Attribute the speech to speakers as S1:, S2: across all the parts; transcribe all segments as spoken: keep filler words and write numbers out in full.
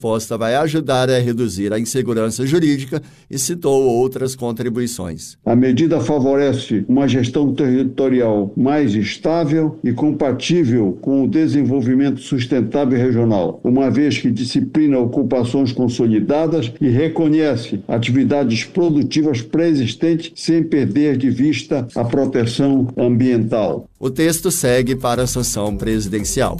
S1: A proposta vai ajudar a reduzir a insegurança jurídica e citou outras contribuições.
S2: A medida favorece uma gestão territorial mais estável e compatível com o desenvolvimento sustentável regional, uma vez que disciplina ocupações consolidadas e reconhece atividades produtivas pré-existentes sem perder de vista a proteção ambiental.
S1: O texto segue para a sanção presidencial.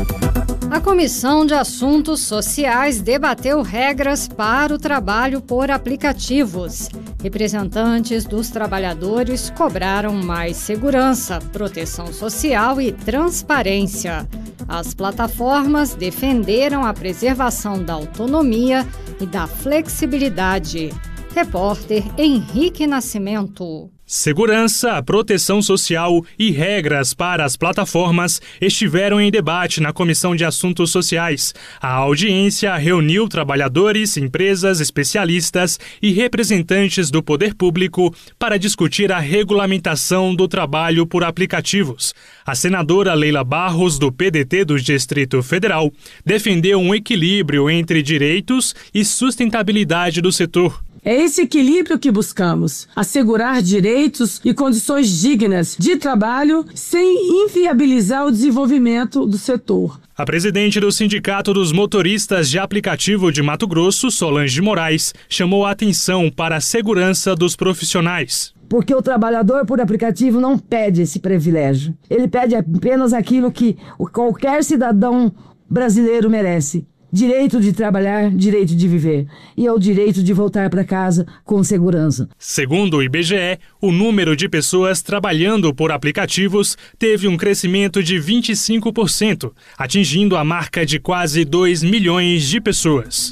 S3: A Comissão de Assuntos Sociais debateu regras para o trabalho por aplicativos. Representantes dos trabalhadores cobraram mais segurança, proteção social e transparência. As plataformas defenderam a preservação da autonomia e da flexibilidade. Repórter Henrique Nascimento.
S4: Segurança, proteção social e regras para as plataformas estiveram em debate na Comissão de Assuntos Sociais. A audiência reuniu trabalhadores, empresas, especialistas e representantes do poder público para discutir a regulamentação do trabalho por aplicativos. A senadora Leila Barros, do P D T do Distrito Federal, defendeu um equilíbrio entre direitos e sustentabilidade do setor.
S5: É esse equilíbrio que buscamos, assegurar direitos e condições dignas de trabalho sem inviabilizar o desenvolvimento do setor.
S4: A presidente do Sindicato dos Motoristas de Aplicativo de Mato Grosso, Solange Moraes, chamou a atenção para a segurança dos profissionais.
S6: Porque o trabalhador por aplicativo não pede esse privilégio. Ele pede apenas aquilo que qualquer cidadão brasileiro merece. Direito de trabalhar, direito de viver. E é o direito de voltar para casa com segurança.
S4: Segundo o I B G E, o número de pessoas trabalhando por aplicativos teve um crescimento de vinte e cinco por cento, atingindo a marca de quase dois milhões de pessoas.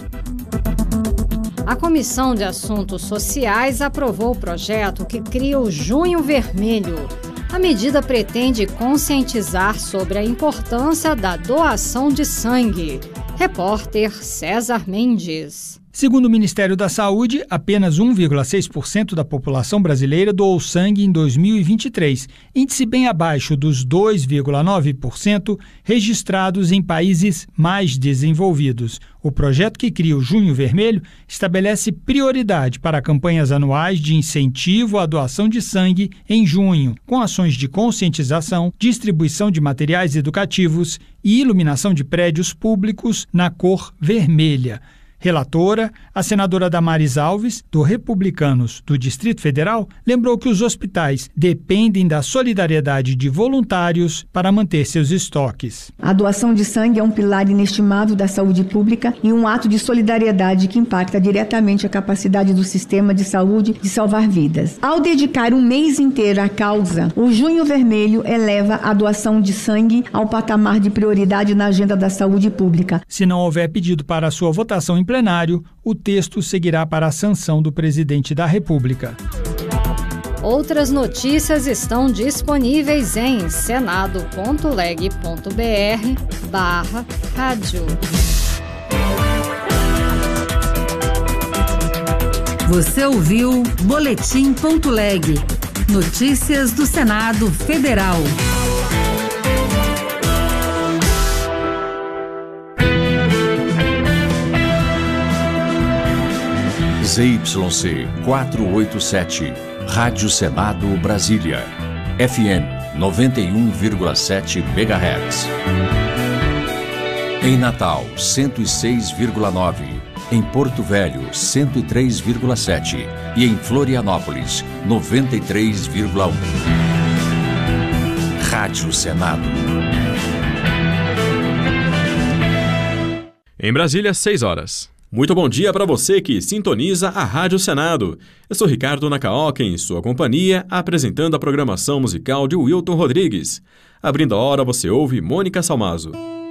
S3: A Comissão de Assuntos Sociais aprovou o projeto que cria o Junho Vermelho. A medida pretende conscientizar sobre a importância da doação de sangue. Repórter César Mendes.
S7: Segundo o Ministério da Saúde, apenas um vírgula seis por cento da população brasileira doou sangue em dois mil e vinte e três, índice bem abaixo dos dois vírgula nove por cento registrados em países mais desenvolvidos. O projeto que cria o Junho Vermelho estabelece prioridade para campanhas anuais de incentivo à doação de sangue em junho, com ações de conscientização, distribuição de materiais educativos e iluminação de prédios públicos na cor vermelha. Relatora, a senadora Damares Alves, do Republicanos do Distrito Federal, lembrou que os hospitais dependem da solidariedade de voluntários para manter seus estoques.
S8: A doação de sangue é um pilar inestimável da saúde pública e um ato de solidariedade que impacta diretamente a capacidade do sistema de saúde de salvar vidas. Ao dedicar um mês inteiro à causa, o Junho Vermelho eleva a doação de sangue ao patamar de prioridade na agenda da saúde pública.
S7: Se não houver pedido para a sua votação em plenário, o texto seguirá para a sanção do presidente da República.
S3: Outras notícias estão disponíveis em senado.leg.br barra rádio.
S9: Você ouviu Boletim.leg. Notícias do Senado Federal.
S10: Z Y C quatrocentos e oitenta e sete, Rádio Senado Brasília, F M noventa e um vírgula sete megahertz. Em Natal, cento e seis vírgula nove, em Porto Velho, cento e três vírgula sete e em Florianópolis, noventa e três vírgula um. Rádio Senado.
S11: Em Brasília, seis horas. Muito bom dia para você que sintoniza a Rádio Senado. Eu sou Ricardo Nakaoka, em sua companhia, apresentando a programação musical de Wilton Rodrigues. Abrindo a hora, você ouve Mônica Salmazo.